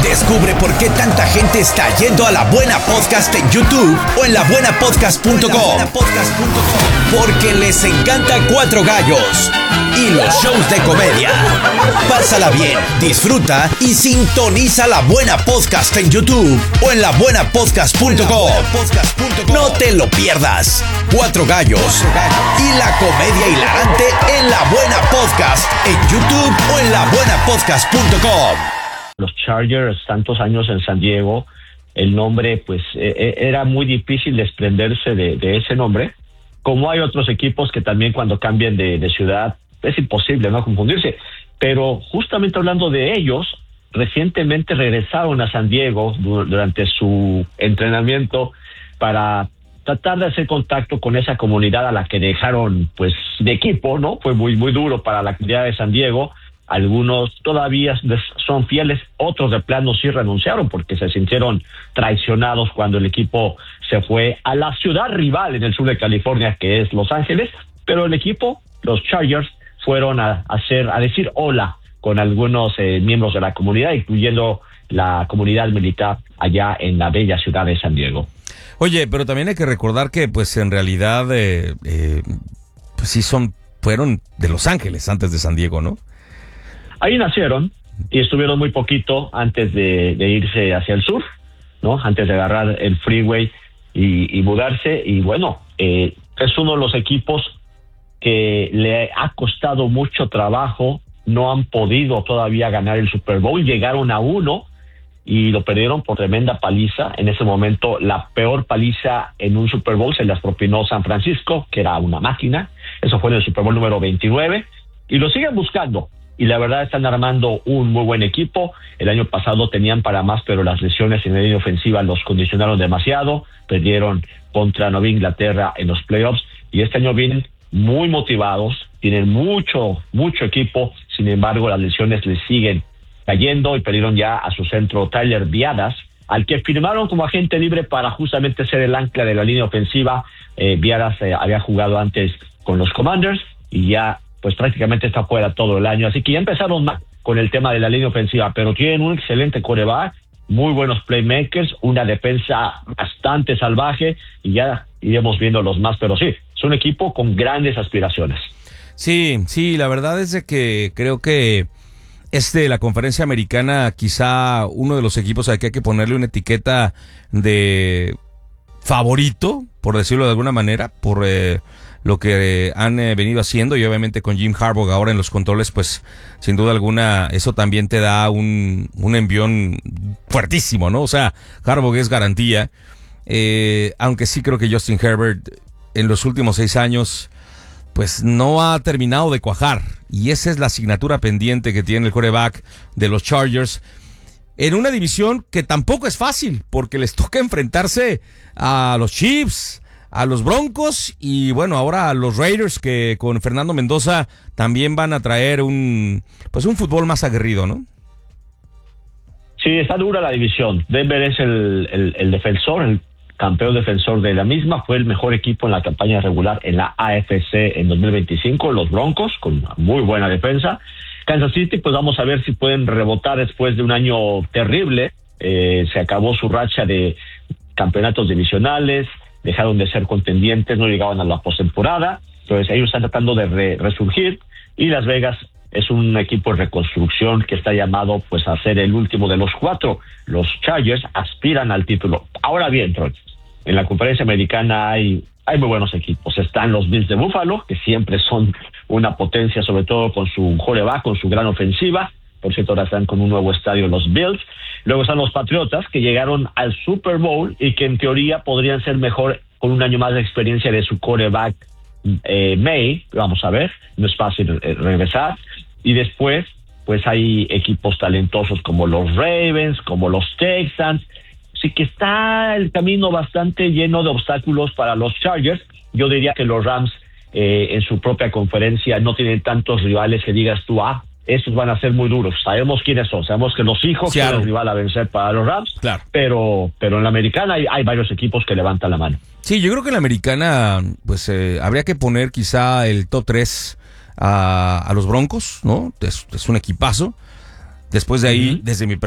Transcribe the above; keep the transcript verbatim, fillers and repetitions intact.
Descubre por qué tanta gente está yendo a La Buena Podcast en YouTube o en la buena podcast punto com. Porque les encanta Cuatro Gallos y los shows de comedia. Pásala bien, disfruta y sintoniza La Buena Podcast en YouTube o en la buena podcast punto com. No te lo pierdas. Cuatro Gallos y la comedia hilarante en La Buena Podcast en YouTube o en la buena podcast punto com. Los Chargers, tantos años en San Diego, el nombre, pues, eh, era muy difícil desprenderse de, de ese nombre. Como hay otros equipos que también cuando cambian de, de ciudad, es imposible no confundirse. Pero justamente hablando de ellos, recientemente regresaron a San Diego durante su entrenamiento para tratar de hacer contacto con esa comunidad a la que dejaron, pues, de equipo, ¿no? Fue muy, muy duro para la comunidad de San Diego. Algunos todavía son fieles, otros de plano sí renunciaron porque se sintieron traicionados cuando el equipo se fue a la ciudad rival en el sur de California, que es Los Ángeles, pero el equipo, los Chargers, fueron a hacer, a decir hola con algunos eh, miembros de la comunidad, incluyendo la comunidad militar allá en la bella ciudad de San Diego. Oye, pero también hay que recordar que, pues, en realidad, eh, eh, pues sí son, fueron de Los Ángeles antes de San Diego, ¿no? Ahí nacieron y estuvieron muy poquito antes de, de irse hacia el sur, ¿no? Antes de agarrar el freeway y, y mudarse. Y bueno, eh, es uno de los equipos que le ha costado mucho trabajo. No han podido todavía ganar el Super Bowl. Llegaron a uno y lo perdieron por tremenda paliza. En ese momento, la peor paliza en un Super Bowl se las propinó San Francisco, que era una máquina. Eso fue en el Super Bowl número veintinueve. Y lo siguen buscando. Y la verdad están armando un muy buen equipo. El año pasado tenían para más, pero las lesiones en la línea ofensiva los condicionaron demasiado. Perdieron contra Nueva Inglaterra en los playoffs. Y este año vienen muy motivados. Tienen mucho, mucho equipo. Sin embargo, las lesiones les siguen cayendo y perdieron ya a su centro Tyler Biadasz, al que firmaron como agente libre para justamente ser el ancla de la línea ofensiva. Eh, Biadasz eh, había jugado antes con los Commanders y ya pues prácticamente está fuera todo el año, así que ya empezaron mal con el tema de la línea ofensiva, pero tienen un excelente quarterback, muy buenos playmakers, una defensa bastante salvaje, y ya iremos viendo los más, pero sí, es un equipo con grandes aspiraciones. Sí, sí, la verdad es de que creo que este, la conferencia americana, quizá uno de los equipos al que hay que ponerle una etiqueta de favorito, por decirlo de alguna manera, por eh, lo que han eh, venido haciendo, y obviamente con Jim Harbaugh ahora en los controles, pues sin duda alguna eso también te da un, un envión fuertísimo, ¿no? O sea, Harbaugh es garantía, eh, aunque sí creo que Justin Herbert en los últimos seis años pues no ha terminado de cuajar, y esa es la asignatura pendiente que tiene el quarterback de los Chargers en una división que tampoco es fácil, porque les toca enfrentarse a los Chiefs, a los Broncos y bueno, ahora a los Raiders, que con Fernando Mendoza también van a traer un pues un fútbol más aguerrido, ¿no? Sí, está dura la división. Denver es el, el, el defensor, el campeón defensor de la misma, fue el mejor equipo en la campaña regular en la A F C en dos mil veinticinco, los Broncos, con una muy buena defensa. Kansas City, pues vamos a ver si pueden rebotar después de un año terrible. Eh, se acabó su racha de campeonatos divisionales, dejaron de ser contendientes, no llegaban a la postemporada, entonces ellos están tratando de re- resurgir, y Las Vegas es un equipo de reconstrucción que está llamado pues a ser el último de los cuatro. Los Chargers aspiran al título. Ahora bien, Troy, en la conferencia americana hay, hay muy buenos equipos. Están los Bills de Buffalo, que siempre son una potencia, sobre todo con su quarterback, con su gran ofensiva. Por cierto, ahora están con un nuevo estadio los Bills. Luego están los Patriotas, que llegaron al Super Bowl y que en teoría podrían ser mejor con un año más de experiencia de su quarterback eh, May. Vamos a ver, no es fácil eh, regresar. Y después, pues hay equipos talentosos como los Ravens, como los Texans. Así que está el camino bastante lleno de obstáculos para los Chargers. Yo diría que los Rams eh, en su propia conferencia no tienen tantos rivales que digas tú, ah, estos van a ser muy duros. Sabemos quiénes son, sabemos que los Seahawks son el rival a vencer para los Rams, claro. pero pero en la americana hay, hay varios equipos que levantan la mano. Sí, yo creo que en la americana pues eh, habría que poner quizá el top tres a, a los Broncos, ¿no? Es, es un equipazo. Después de ahí, uh-huh. desde mi